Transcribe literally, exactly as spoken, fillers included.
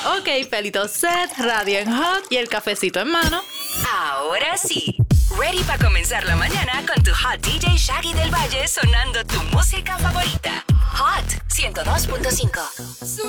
Ok, pelito set, radio en hot y el cafecito en mano. Ahora sí, ready para comenzar la mañana con tu hot D J Shaggy del Valle sonando tu música favorita. Hot ciento dos punto cinco.